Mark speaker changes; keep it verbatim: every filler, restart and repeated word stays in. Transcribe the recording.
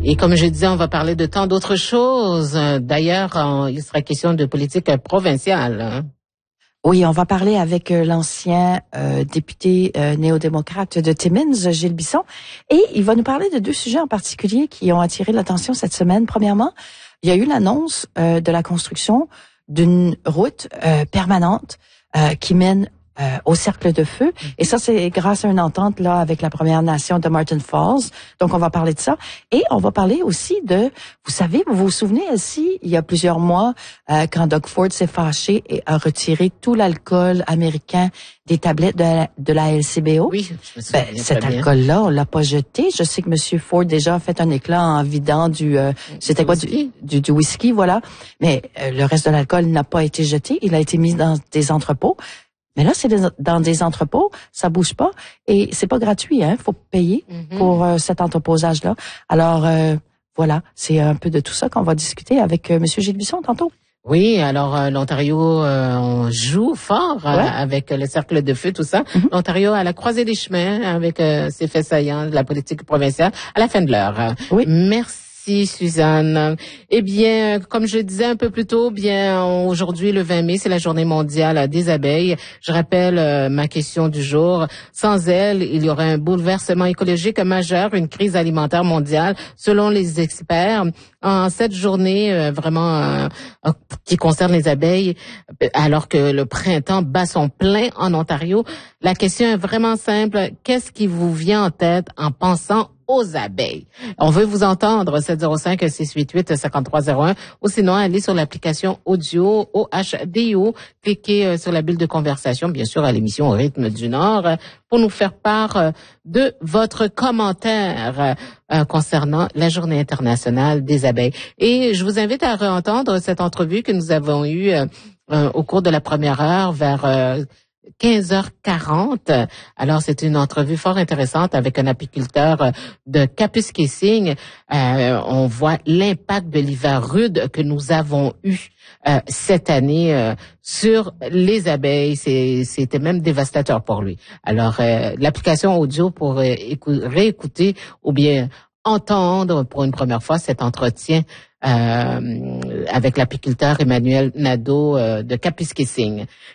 Speaker 1: Et comme je disais, on va parler de tant d'autres choses. D'ailleurs, il sera question de politique provinciale.
Speaker 2: Oui, on va parler avec euh, l'ancien euh, député euh, néo-démocrate de Timmins, Gilles Bisson, et il va nous parler de deux sujets en particulier qui ont attiré l'attention cette semaine. Premièrement, il y a eu l'annonce euh, de la construction d'une route euh, permanente euh, qui mène Euh, au Cercle de Feu. Et ça, c'est grâce à une entente là avec la Première Nation de Martin Falls. Donc, on va parler de ça. Et on va parler aussi de, vous savez, vous vous souvenez aussi, il y a plusieurs mois, euh, quand Doug Ford s'est fâché et a retiré tout l'alcool américain des tablettes de la, de la L C B O.
Speaker 1: Oui, je me souviens
Speaker 2: ben, cet alcool-là, on l'a pas jeté. Je sais que M. Ford déjà a fait un éclat en vidant du, euh, c'était quoi, du, du, du whisky, voilà. Mais euh, le reste de l'alcool n'a pas été jeté. Il a été mis dans des entrepôts. Mais là, c'est dans des entrepôts, ça bouge pas et c'est pas gratuit, hein. Faut payer mm-hmm. pour euh, cet entreposage-là. Alors euh, voilà, c'est un peu de tout ça qu'on va discuter avec euh, Monsieur Gilles Bisson tantôt.
Speaker 1: Oui, alors euh, l'Ontario, euh, on joue fort euh, ouais. avec le Cercle de Feu, tout ça. Mm-hmm. L'Ontario à la croisée des chemins avec euh, ses faits saillants de la politique provinciale à la fin de l'heure.
Speaker 2: Oui.
Speaker 1: Merci. Merci Suzanne. Eh bien, comme je le disais un peu plus tôt, bien aujourd'hui le vingt mai, c'est la journée mondiale des abeilles. Je rappelle euh, ma question du jour. Sans elles, il y aurait un bouleversement écologique majeur, une crise alimentaire mondiale, selon les experts. En cette journée euh, vraiment euh, qui concerne les abeilles, alors que le printemps bat son plein en Ontario, la question est vraiment simple. Qu'est-ce qui vous vient en tête en pensant aux abeilles? On veut vous entendre, sept zéro cinq, six huit huit, cinq trois zéro un, ou sinon allez sur l'application audio O H D O, cliquez sur la bulle de conversation, bien sûr à l'émission Au rythme du Nord, pour nous faire part de votre commentaire euh, concernant la Journée internationale des abeilles. Et je vous invite à réentendre cette entrevue que nous avons eue euh, euh, au cours de la première heure vers euh, quinze heures quarante. Alors, c'est une entrevue fort intéressante avec un apiculteur de Kapuskasing. Euh, on voit l'impact de l'hiver rude que nous avons eu euh, cette année euh, sur les abeilles. C'est, c'était même dévastateur pour lui. Alors, euh, l'application audio pour euh, écou- réécouter ou bien entendre pour une première fois cet entretien euh, avec l'apiculteur Emmanuel Nadeau euh, de Kapuskasing.